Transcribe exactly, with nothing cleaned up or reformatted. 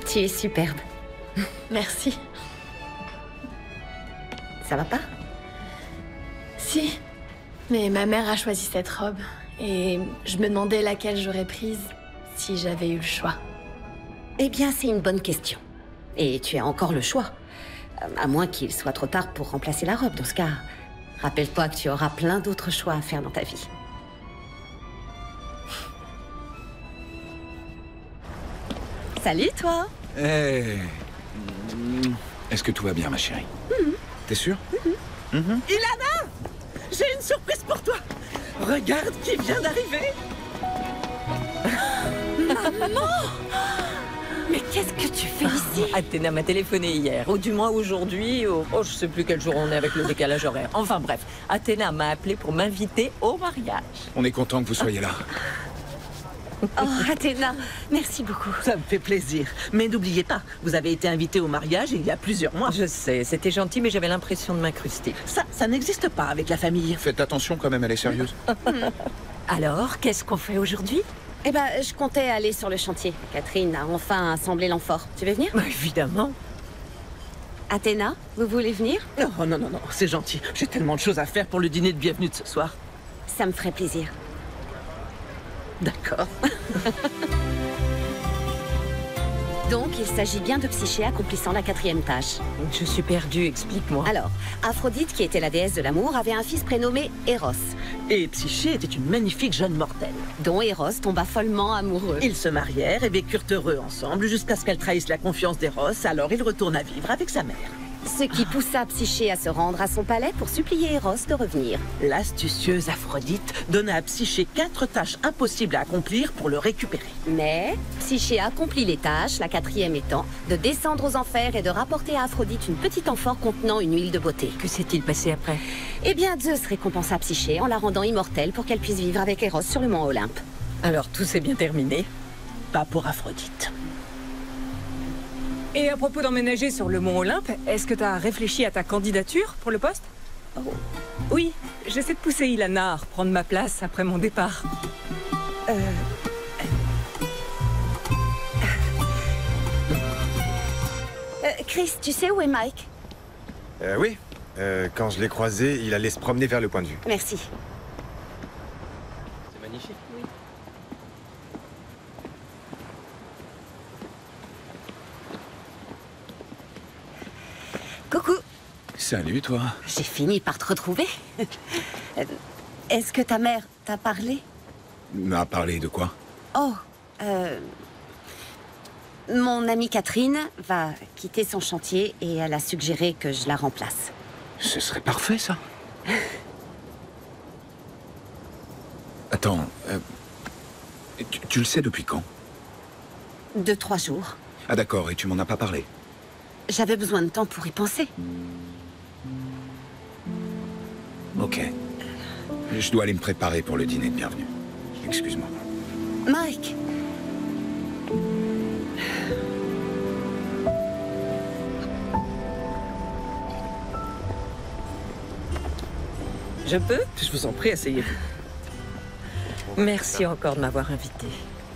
Tu es superbe. Merci. Ça va pas? Si. Mais ma mère a choisi cette robe. Et je me demandais laquelle j'aurais prise si j'avais eu le choix. Eh bien, c'est une bonne question. Et tu as encore le choix. À moins qu'il soit trop tard pour remplacer la robe. Dans ce cas, rappelle-toi que tu auras plein d'autres choix à faire dans ta vie. Salut, toi. Hey. Est-ce que tout va bien, ma chérie? Mm-hmm. T'es sûre? Mm-hmm. Mm-hmm. Ilana! J'ai une surprise pour toi! Regarde qui vient d'arriver! Maman! Mais qu'est-ce que tu fais ici? Athéna m'a téléphoné hier, ou du moins aujourd'hui, ou... oh, je sais plus quel jour on est avec le décalage horaire. Enfin bref, Athéna m'a appelé pour m'inviter au mariage. On est content que vous soyez là. Oh, Athéna, merci beaucoup. Ça me fait plaisir. Mais n'oubliez pas, vous avez été invité au mariage il y a plusieurs mois. Je sais, c'était gentil, mais j'avais l'impression de m'incruster. Ça, ça n'existe pas avec la famille. Faites attention quand même, elle est sérieuse. Alors, qu'est-ce qu'on fait aujourd'hui? Eh ben, je comptais aller sur le chantier. Catherine a enfin assemblé l'amphore. Tu veux venir? Bah, évidemment. Athéna, vous voulez venir? Oh non, non, non, c'est gentil. J'ai tellement de choses à faire pour le dîner de bienvenue de ce soir. Ça me ferait plaisir. D'accord. Donc, il s'agit bien de Psyché accomplissant la quatrième tâche. Je suis perdue, explique-moi. Alors, Aphrodite, qui était la déesse de l'amour, avait un fils prénommé Eros, Et Psyché était une magnifique jeune mortelle. dont Eros tomba follement amoureux. Ils se marièrent et vécurent heureux ensemble jusqu'à ce qu'elle trahisse la confiance d'Eros, alors il retourne à vivre avec sa mère. Ce qui poussa Psyché à se rendre à son palais pour supplier Eros de revenir. L'astucieuse Aphrodite donna à Psyché quatre tâches impossibles à accomplir pour le récupérer. Mais Psyché accomplit les tâches, la quatrième étant de descendre aux enfers et de rapporter à Aphrodite une petite amphore contenant une huile de beauté. Que s'est-il passé après? Eh bien, Zeus récompensa Psyché en la rendant immortelle pour qu'elle puisse vivre avec Eros sur le mont Olympe. Alors, tout s'est bien terminé? Pas pour Aphrodite. Et à propos d'emménager sur le mont Olympe, est-ce que tu as réfléchi à ta candidature pour le poste? Oh. Oui, j'essaie de pousser Ilana à reprendre ma place après mon départ. Euh... Euh, Chris, tu sais où est Mike? Euh, oui. Euh, quand je l'ai croisé, il allait se promener vers le point de vue. Merci. C'est magnifique. Oui. Coucou. Salut, toi. J'ai fini par te retrouver. Euh, Est-ce que ta mère t'a parlé? M'a parlé de quoi? Oh, euh... Mon amie Catherine va quitter son chantier et elle a suggéré que je la remplace. Ce serait parfait, ça. Attends, euh, tu, tu le sais depuis quand? Deux, trois jours. Ah d'accord, et tu m'en as pas parlé? J'avais besoin de temps pour y penser. Ok. Je dois aller me préparer pour le dîner de bienvenue. Excuse-moi. Mike. Je peux? Je vous en prie, asseyez-vous. Merci encore de m'avoir invitée.